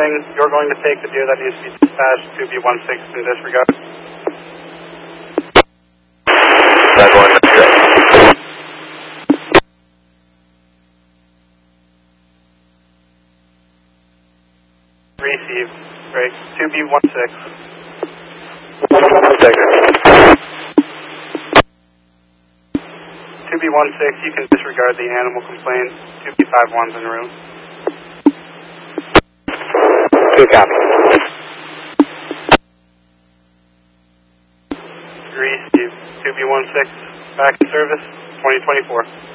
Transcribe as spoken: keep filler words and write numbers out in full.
You're going to take the deer that needs to be dispatched to B one six in disregard. That's one. Receive. Great. two B one six. Second. two B one six, you can disregard the animal complaint. two B five one's en route. Two copy. Receive. two B one six, back in service, twenty twenty-four.